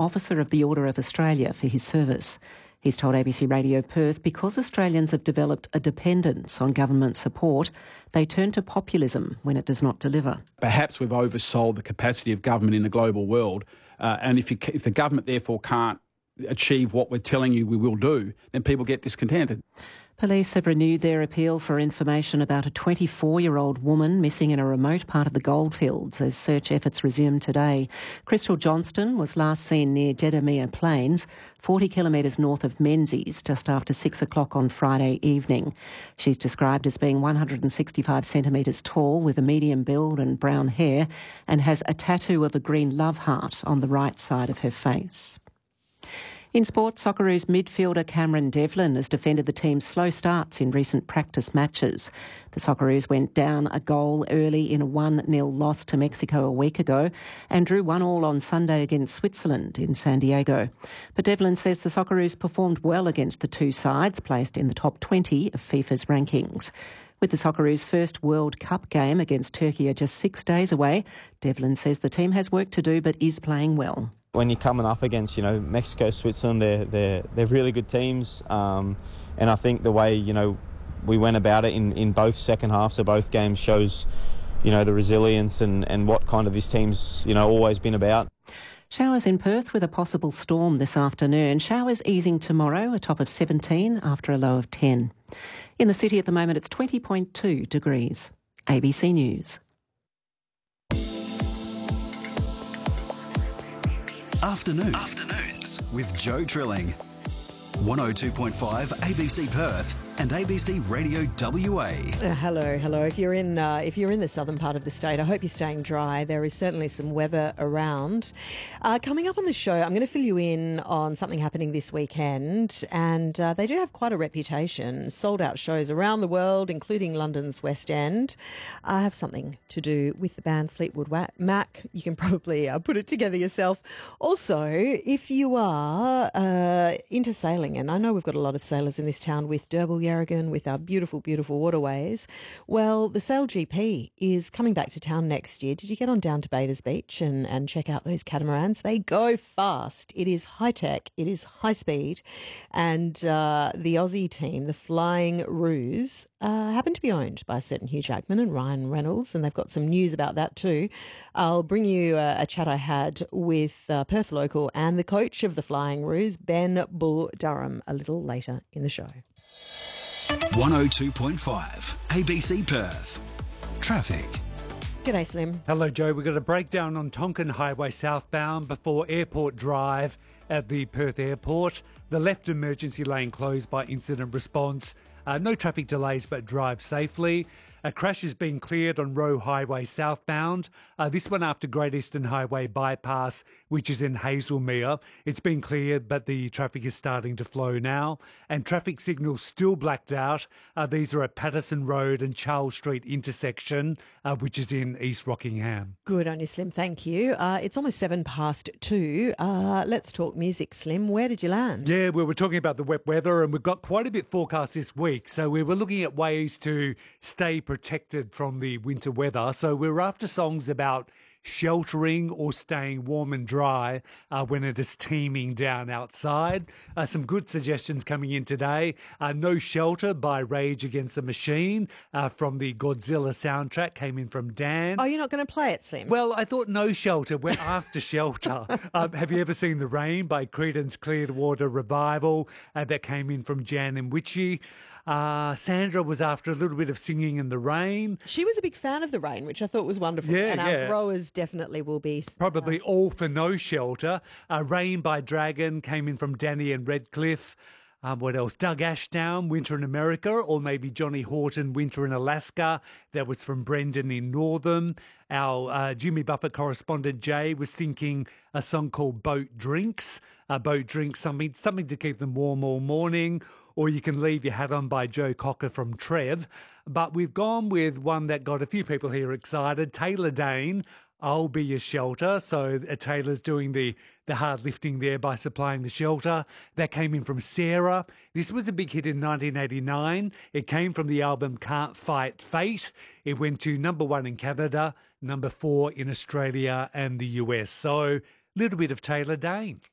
Officer of the Order of Australia for his service. He's told ABC Radio Perth because Australians have developed a dependence on government support, they turn to populism when it does not deliver. Perhaps we've oversold the capacity of government in the global world, and if the government therefore can't achieve what we're telling you we will do, then people get discontented. Police have renewed their appeal for information about a 24-year-old woman missing in a remote part of the goldfields as search efforts resume today. Crystal Johnston was last seen near Jedamiah Plains, 40 kilometres north of Menzies, just after 6 o'clock on Friday evening. She's described as being 165 centimetres tall with a medium build and brown hair and has a tattoo of a green love heart on the right side of her face. In sport, Socceroos midfielder Cameron Devlin has defended the team's slow starts in recent practice matches. The Socceroos went down a goal early in a 1-0 loss to Mexico a week ago and drew 1-1 on Sunday against Switzerland in San Diego. But Devlin says the Socceroos performed well against the two sides, placed in the top 20 of FIFA's rankings. With the Socceroos' first World Cup game against Turkey just 6 days away, Devlin says the team has work to do but is playing well. When you're coming up against, Mexico, Switzerland, they're really good teams, and I think the way, we went about it in both second halves of both games shows, the resilience and what kind of this team's, always been about. Showers in Perth with a possible storm this afternoon. Showers easing tomorrow, a top of 17 after a low of 10. In the city at the moment, it's 20.2 degrees. ABC News. Afternoons with Joe Trilling. 102.5 ABC Perth and ABC Radio WA. Hello. If you're in the southern part of the state, I hope you're staying dry. There is certainly some weather around. Coming up on the show, I'm going to fill you in on something happening this weekend, and they do have quite a reputation. Sold out shows around the world, including London's West End. Have something to do with the band Fleetwood Mac. You can probably put it together yourself. Also, if you are into sailing, and I know we've got a lot of sailors in this town with Derbyl Yarragon, with our beautiful, beautiful waterways. Well, the Sail GP is coming back to town next year. Did you get on down to Bathers Beach and check out those catamarans? They go fast. It is high tech. It is high speed. And the Aussie team, the Flying Ruse, happen to be owned by a certain Hugh Jackman and Ryan Reynolds, and they've got some news about that too. I'll bring you a chat I had with Perth local and the coach of the Flying Ruse, Ben Bull Durham, a little later in the show. 102.5 ABC Perth. Traffic. G'day, Slim. Hello, Joe. We've got a breakdown on Tonkin Highway southbound before Airport Drive at the Perth Airport. The left emergency lane closed by incident response. No traffic delays, but drive safely. A crash has been cleared on Roe Highway southbound. This one after Great Eastern Highway bypass, which is in Hazelmere. It's been cleared, but the traffic is starting to flow now. And traffic signals still blacked out. These are at Patterson Road and Charles Street intersection, which is in East Rockingham. Good on you, Slim. Thank you. It's almost 2:07. Let's talk music, Slim. Where did you land? Yeah, we were talking about the wet weather, and we've got quite a bit forecast this week. So we were looking at ways to stay protected from the winter weather. So we're after songs about sheltering or staying warm and dry when it is teeming down outside. Some good suggestions coming in today. No Shelter by Rage Against the Machine from the Godzilla soundtrack came in from Dan. Oh, you're not going to play it, Sim? Well, I thought No Shelter. We're after Shelter. Have you ever seen The Rain by Creedence Clearwater Revival? That came in from Jan and Witchy. Sandra was after a little bit of Singing in the Rain. She was a big fan of The Rain, which I thought was wonderful. Yeah, and our growers definitely will be. Probably all for No Shelter. Rain by Dragon came in from Danny and Redcliffe. What else? Doug Ashdown, Winter in America, or maybe Johnny Horton, Winter in Alaska. That was from Brendan in Northam. Our Jimmy Buffett correspondent Jay was thinking a song called Boat Drinks. Boat Drinks, something to keep them warm all morning. Or you can Leave Your Hat On by Joe Cocker from Trev. But we've gone with one that got a few people here excited. Taylor Dane, I'll Be Your Shelter. So Taylor's doing the hard lifting there by supplying the shelter. That came in from Sarah. This was a big hit in 1989. It came from the album Can't Fight Fate. It went to number 1 in Canada, number 4 in Australia and the US. So a little bit of Taylor Dane.